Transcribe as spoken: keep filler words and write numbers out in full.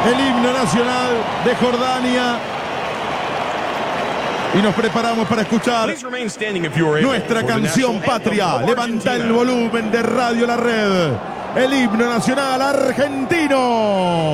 el himno nacional de Jordania. Y nos preparamos para escuchar nuestra canción patria. Levanta el volumen de Radio La Red. El himno nacional argentino.